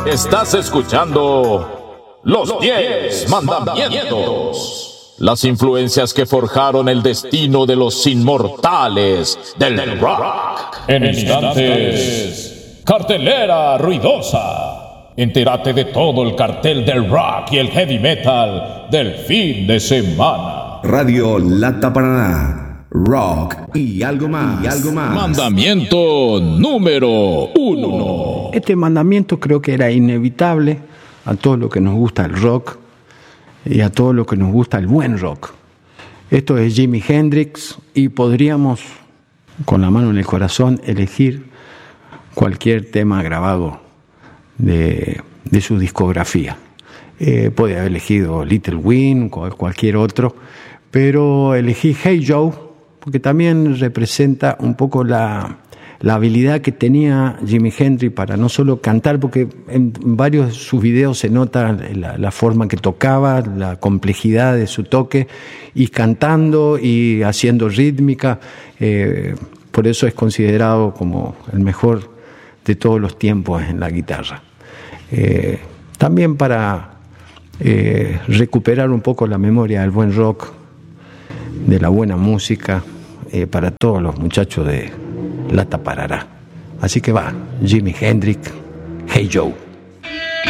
Estás escuchando Los 10 Mandamientos. Las influencias que forjaron el destino de los inmortales del rock. En instantes, cartelera ruidosa. Entérate de todo el cartel del rock y el heavy metal del fin de semana. Radio Lata Paraná, rock y algo más. Mandamiento número 1. Este mandamiento creo que era inevitable a todo lo que nos gusta el rock y a todo lo que nos gusta el buen rock. Esto es Jimi Hendrix y podríamos, con la mano en el corazón, elegir cualquier tema grabado de su discografía. Podría haber elegido Little Wing o cualquier otro, pero elegí Hey Joe porque también representa un poco la habilidad que tenía Jimi Hendrix para no solo cantar, porque en varios de sus videos se nota la forma que tocaba, la complejidad de su toque, y cantando y haciendo rítmica. Por eso es considerado como el mejor de todos los tiempos en la guitarra. También para recuperar un poco la memoria del buen rock, de la buena música, para todos los muchachos de Lata Parará. Así que va, Jimi Hendrix, Hey Joe.